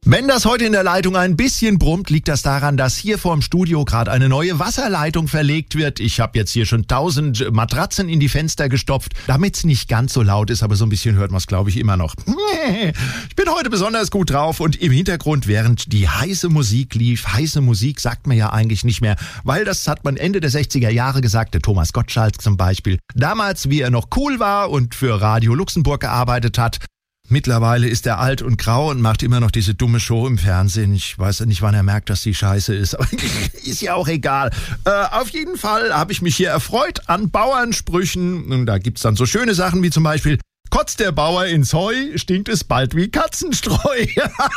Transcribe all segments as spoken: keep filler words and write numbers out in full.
Wenn das heute in der Leitung ein bisschen brummt, liegt das daran, dass hier vorm Studio gerade eine neue Wasserleitung verlegt wird. Ich habe jetzt hier schon tausend Matratzen in die Fenster gestopft, damit es nicht ganz so laut ist, aber so ein bisschen hört man es, glaube ich, immer noch. Ich bin heute besonders gut drauf und im Hintergrund, während die heiße Musik lief, heiße Musik sagt man ja eigentlich nicht mehr, weil das hat man Ende der sechziger Jahre gesagt, der Thomas Gottschalk zum Beispiel. Damals, wie er noch cool war und für Radio Luxemburg gearbeitet hat. Mittlerweile ist er alt und grau und macht immer noch diese dumme Show im Fernsehen. Ich weiß nicht, wann er merkt, dass die scheiße ist, aber ist ja auch egal. Äh, auf jeden Fall habe ich mich hier erfreut an Bauernsprüchen. Und da gibt's dann so schöne Sachen wie zum Beispiel: Kotzt der Bauer ins Heu, stinkt es bald wie Katzenstreu.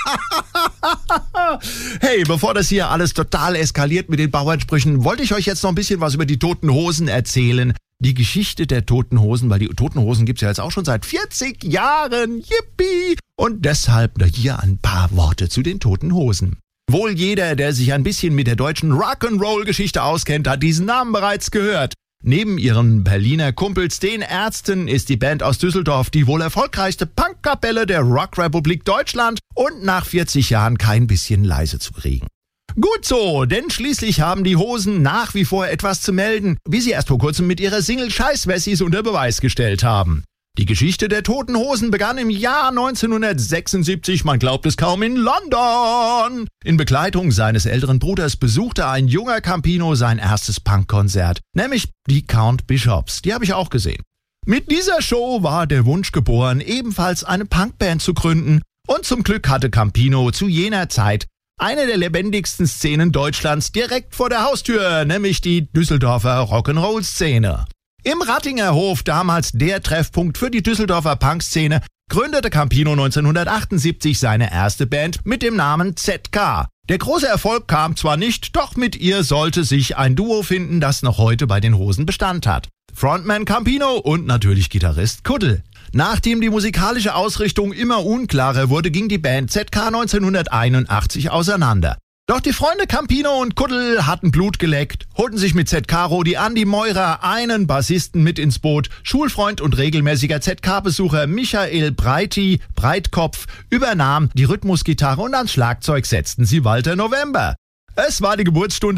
Hey, bevor das hier alles total eskaliert mit den Bauernsprüchen, wollte ich euch jetzt noch ein bisschen was über die Toten Hosen erzählen. Die Geschichte der Toten Hosen, weil die Toten Hosen gibt's ja jetzt auch schon seit vierzig Jahren. Yippie! Und deshalb hier ein paar Worte zu den Toten Hosen. Wohl jeder, der sich ein bisschen mit der deutschen Rock'n'Roll-Geschichte auskennt, hat diesen Namen bereits gehört. Neben ihren Berliner Kumpels, den Ärzten, ist die Band aus Düsseldorf die wohl erfolgreichste Punkkapelle der Rockrepublik Deutschland und nach vierzig Jahren kein bisschen leise zu kriegen. Gut so, denn schließlich haben die Hosen nach wie vor etwas zu melden, wie sie erst vor kurzem mit ihrer Single Scheißwessis unter Beweis gestellt haben. Die Geschichte der Toten Hosen begann im Jahr neunzehnhundertsechsundsiebzig, man glaubt es kaum, in London. In Begleitung seines älteren Bruders besuchte ein junger Campino sein erstes Punkkonzert, nämlich die Count Bishops. Die habe ich auch gesehen. Mit dieser Show war der Wunsch geboren, ebenfalls eine Punkband zu gründen. Und zum Glück hatte Campino zu jener Zeit eine der lebendigsten Szenen Deutschlands direkt vor der Haustür, nämlich die Düsseldorfer Rock'n'Roll-Szene. Im Rattinger Hof, damals der Treffpunkt für die Düsseldorfer Punkszene, gründete Campino neunzehnhundertachtundsiebzig seine erste Band mit dem Namen Z K. Der große Erfolg kam zwar nicht, doch mit ihr sollte sich ein Duo finden, das noch heute bei den Hosen Bestand hat. Frontman Campino und natürlich Gitarrist Kuddel. Nachdem die musikalische Ausrichtung immer unklarer wurde, ging die Band Z K neunzehnhunderteinundachtzig auseinander. Doch die Freunde Campino und Kuddel hatten Blut geleckt, holten sich mit Z K-Rodi Andi Meurer einen Bassisten mit ins Boot. Schulfreund und regelmäßiger Z K-Besucher Michael Breiti, Breitkopf, übernahm die Rhythmusgitarre und ans Schlagzeug setzten sie Walter November. Es war die Geburtsstunde